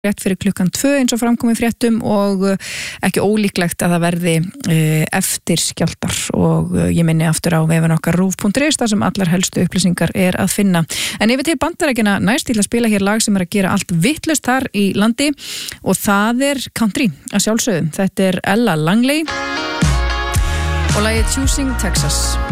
rétt fyrir klukkan 2 eins og framkomi fréttum og ekki ólíklegt að það verði eftir skjálftar og ég minni aftur á vefinn okkar rúv.is þar sem allar helstu upplýsingar að finna. En yfir til Bandaríkjanna næst til að spila hér lag sem að gera allt vitlaust þar í landi og það country að sjálfsögðu. Þetta Ella Langley og lagið Choosing Texas.